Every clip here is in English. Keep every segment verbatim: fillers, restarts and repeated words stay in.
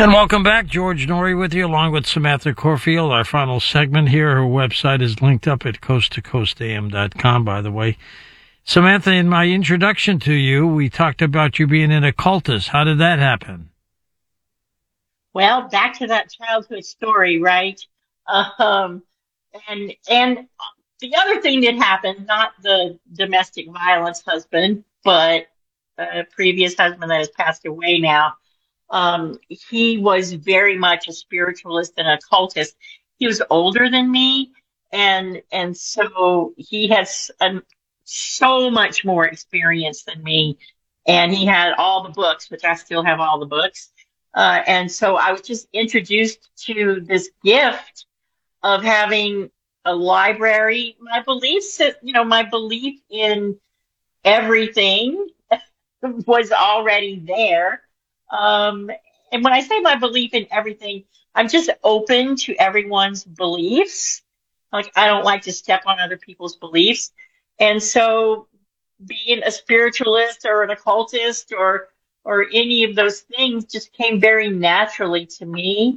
And welcome back. George Noory with you, along with Samantha Corfield. Our final segment here. Her website is linked up at coast to coast a m dot com, by the way. Samantha, in my introduction to you, we talked about you being an occultist. How did that happen? Well, back to that childhood story, right? Um, and and the other thing that happened, not the domestic violence husband, but a previous husband that has passed away now. Um, he was very much a spiritualist and occultist. He was older than me, and and so he has um, so much more experience than me, and he had all the books, which I still have all the books. Uh, and so I was just introduced to this gift of having a library. My beliefs, you know, my belief in everything was already there. Um, and when I say my belief in everything, I'm just open to everyone's beliefs. Like, I don't like to step on other people's beliefs. And so being a spiritualist or an occultist or, or any of those things just came very naturally to me.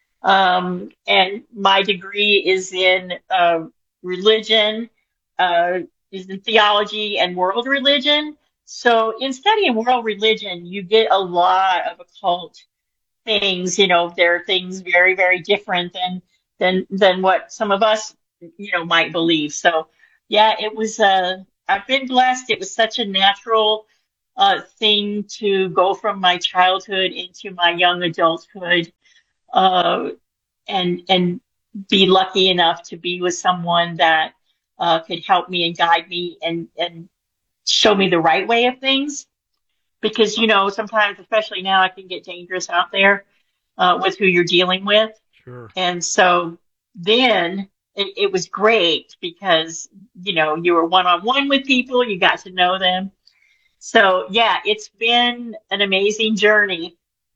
Um, and my degree is in, uh, religion, uh, is in theology and world religion. So in studying world religion, you get a lot of occult things. You know, there are things very, very different than than than what some of us, you know, might believe. So yeah, it was. Uh, I've been blessed. It was such a natural uh, thing to go from my childhood into my young adulthood, uh, and and be lucky enough to be with someone that uh, could help me and guide me and and show me the right way of things, because, you know, sometimes, especially now, it can get dangerous out there uh, with who you're dealing with. Sure. And so then it, it was great because, you know, you were one-on-one with people, you got to know them. So, yeah, it's been an amazing journey.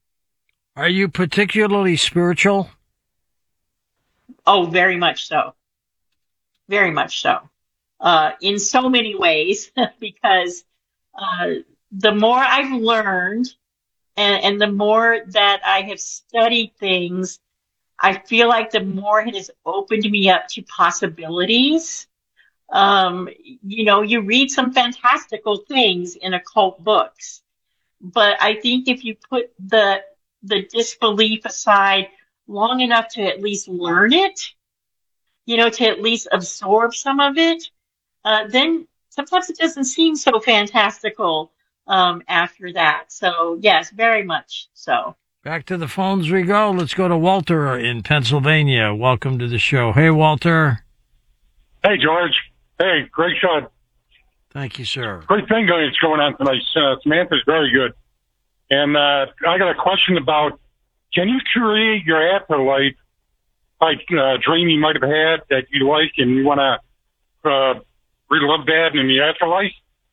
Are you particularly spiritual? Oh, very much so. Very much so. Uh, in so many ways, because uh, the more I've learned and, and the more that I have studied things, I feel like the more it has opened me up to possibilities. Um, you know, you read some fantastical things in occult books, but I think if you put the the disbelief aside long enough to at least learn it, you know, to at least absorb some of it, Uh, then sometimes it doesn't seem so fantastical um, after that. So, yes, very much so. Back to the phones we go. Let's go to Walter in Pennsylvania. Welcome to the show. Hey, Walter. Hey, George. Hey, great show. Thank you, sir. Great thing going that's going on tonight. Uh, Samantha's very good. And uh, I got a question about, can you create your afterlife, like a uh, dream you might have had that you like and you want to uh, relive that in the afterlife?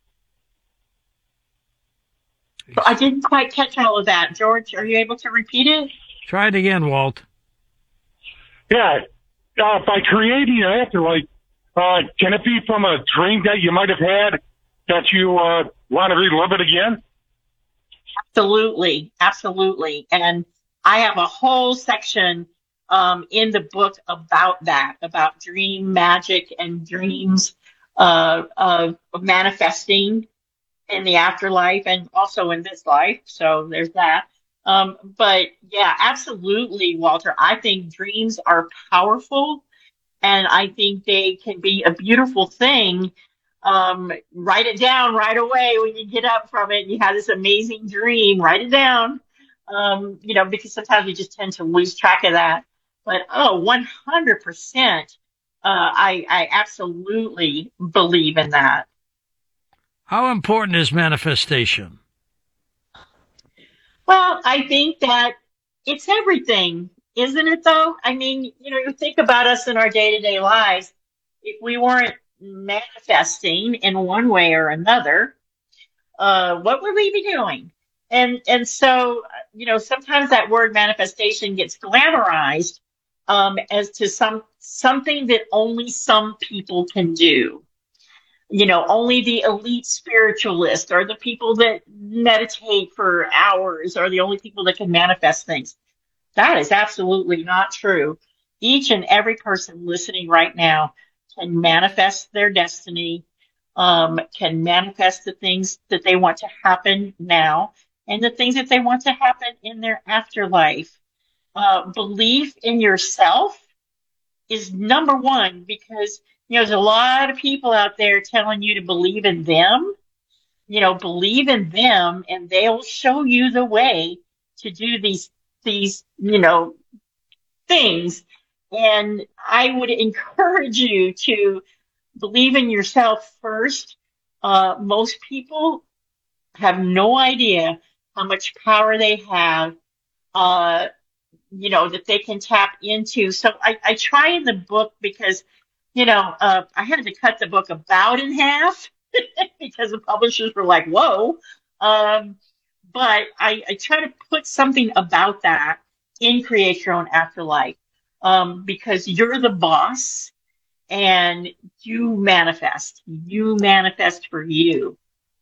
I didn't quite catch all of that. George, are you able to repeat it? Try it again, Walt. Yeah. Uh, by creating an afterlife, uh, can it be from a dream that you might have had that you uh, want to relive it again? Absolutely. Absolutely. And I have a whole section um, in the book about that, about dream magic and dreams uh, of manifesting in the afterlife and also in this life. So there's that. Um, but yeah, absolutely, Walter. I think dreams are powerful, and I think they can be a beautiful thing. Um, write it down right away when you get up from it and you have this amazing dream. Write it down. Um, you know, because sometimes we just tend to lose track of that. But oh, one hundred percent. Uh, I, I absolutely believe in that. How important is manifestation? Well, I think that it's everything, isn't it, though? I mean, you know, you think about us in our day-to-day lives. If we weren't manifesting in one way or another, uh, what would we be doing? And and so, you know, sometimes that word manifestation gets glamorized um, as to some something that only some people can do. You know, only the elite spiritualists or the people that meditate for hours are the only people that can manifest things. That is absolutely not true. Each and every person listening right now can manifest their destiny, um, can manifest the things that they want to happen now and the things that they want to happen in their afterlife. Uh, belief in yourself is number one because, you know, there's a lot of people out there telling you to believe in them. You know, believe in them and they'll show you the way to do these, these, you know, things. And I would encourage you to believe in yourself first. Uh, most people have no idea how much power they have, uh, you know, that they can tap into. So I, I try in the book because, you know, uh, I had to cut the book about in half because the publishers were like, whoa. Um, but I, I try to put something about that in Create Your Own Afterlife, um, because you're the boss and you manifest. You manifest for you.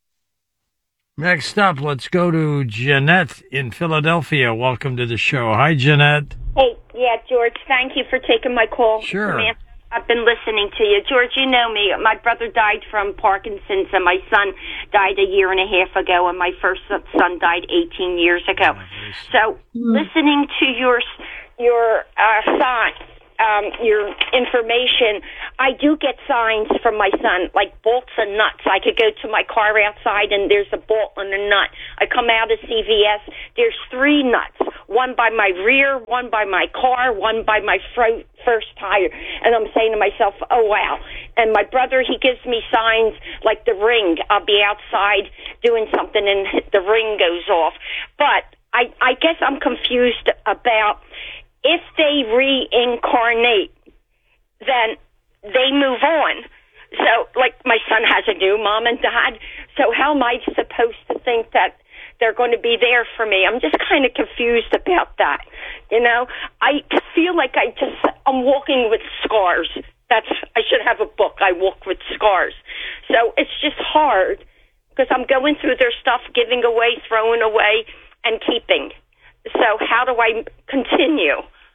Next up, let's go to Jeanette in Philadelphia. Welcome to the show. Hi, Jeanette. Hey, yeah, George, thank you for taking my call. Sure. Samantha, I've been listening to you. George, you know me. My brother died from Parkinson's, and my son died a year and a half ago, and my first son died eighteen years ago. So listening to your your uh, sign, um, your information, I do get signs from my son, like bolts and nuts. I could go to my car outside, and there's a bolt and a nut. I come out of C V S, there's three nuts, one by my rear, one by my car, one by my fro- first tire. And I'm saying to myself, oh, wow. And my brother, he gives me signs like the ring. I'll be outside doing something, and the ring goes off. But I, I guess I'm confused about if they reincarnate, then they move on. So, like, my son has a new mom and dad, so how am I supposed to think that they're going to be there for me? I'm just kind of confused about that, you know? I feel like I just, I'm walking with scars. That's, I should have a book, I Walk with Scars. So it's just hard, because I'm going through their stuff, giving away, throwing away, and keeping. So how do I continue?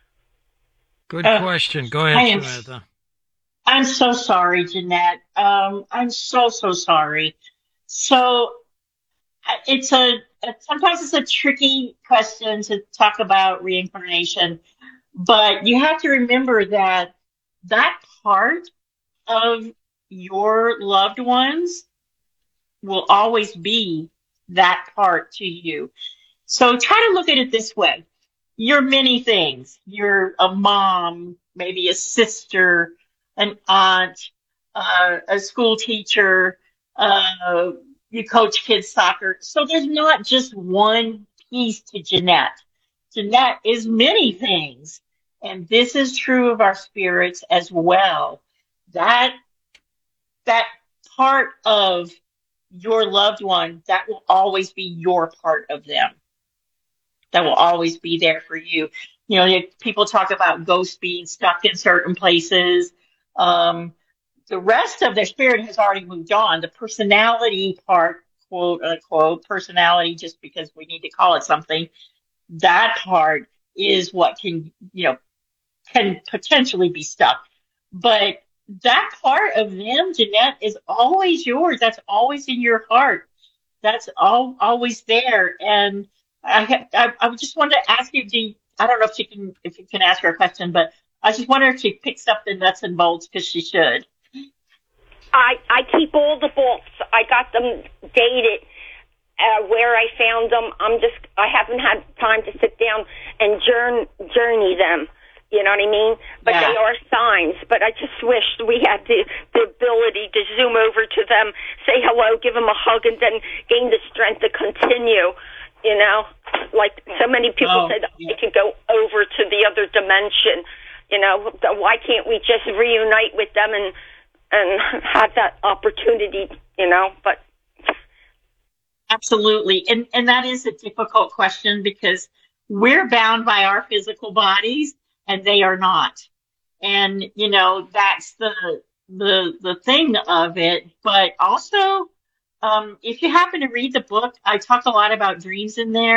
Good Uh, question. Go ahead, I am- Samantha. I'm so sorry, Jeanette. Um, I'm so, so sorry. So I- it's a, sometimes it's a tricky question to talk about reincarnation, but you have to remember that that part of your loved ones will always be that part to you. So try to look at it this way. You're many things. You're a mom, maybe a sister, an aunt, uh, a school teacher, uh, you coach kids soccer. So there's not just one piece to Jeanette. Jeanette is many things. And this is true of our spirits as well. That, that part of your loved one, that will always be your part of them. That will always be there for you. You know, people talk about ghosts being stuck in certain places. Um, the rest of their spirit has already moved on. The personality part, quote unquote, personality, just because we need to call it something, that part is what can, you know, can potentially be stuck. But that part of them, Jeanette, is always yours. That's always in your heart. That's all, always there. And I, ha- I, I just wanted to ask you, do you, I don't know if she can, if you can ask her a question, but I just wonder if she picks up the nuts and bolts, because she should. I, I keep all the bolts. I got them dated uh, where I found them. I'm just, I haven't had time to sit down and journey, journey them. You know what I mean? But Yeah. they are signs. But I just wished we had the, the ability to zoom over to them, say hello, give them a hug, and then gain the strength to continue. You know, like so many people Oh, said, yeah. I could go over to the other dimension. You know, why can't we just reunite with them and and have that opportunity? You know, but Absolutely. And, and that is a difficult question because we're bound by our physical bodies and they are not. And, you know, that's the, the, the thing of it. But also, um, if you happen to read the book, I talk a lot about dreams in there.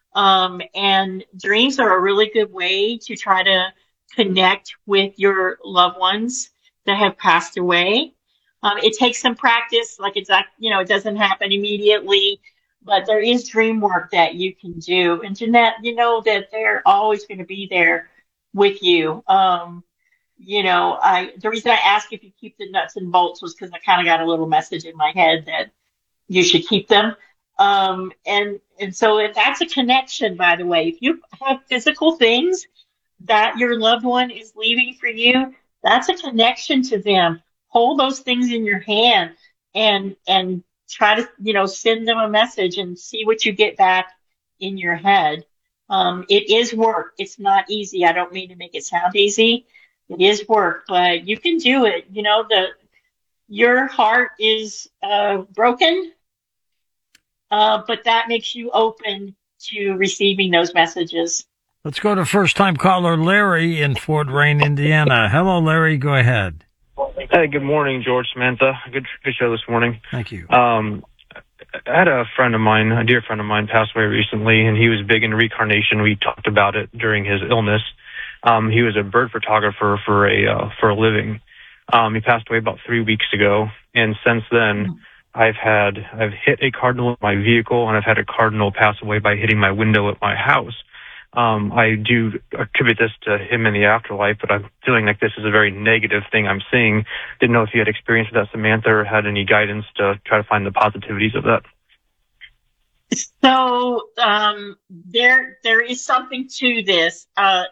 Um, and dreams are a really good way to try to connect with your loved ones that have passed away. Um, it takes some practice, like it's not, you know, it doesn't happen immediately, but there is dream work that you can do. And Jeanette, you know that they're always going to be there with you. Um, you know, I the reason I asked if you keep the nuts and bolts was because I kind of got a little message in my head that you should keep them. Um, and and so if that's a connection, by the way, if you have physical things that your loved one is leaving for you, that's a connection to them. Hold those things in your hand and and try to, you know, send them a message and see what you get back in your head. Um, it is work. It's not easy. I don't mean to make it sound easy. It is work, but you can do it. You know, the your heart is uh, broken, uh, but that makes you open to receiving those messages. Let's go to first-time caller Larry in Fort Wayne, Indiana. Hello, Larry. Go ahead. Hey, good morning, George, Samantha. Good, good show this morning. Thank you. Um, I had a friend of mine, a dear friend of mine, pass away recently, and he was big into reincarnation. We talked about it during his illness. Um, he was a bird photographer for a uh, for a living. Um, he passed away about three weeks ago, and since then, I've had I've hit a cardinal in my vehicle, and I've had a cardinal pass away by hitting my window at my house. Um, I do attribute this to him in the afterlife, but I'm feeling like this is a very negative thing I'm seeing. Didn't know if you had experience with that, Samantha, or had any guidance to try to find the positivities of that. So um, there, there is something to this. Uh,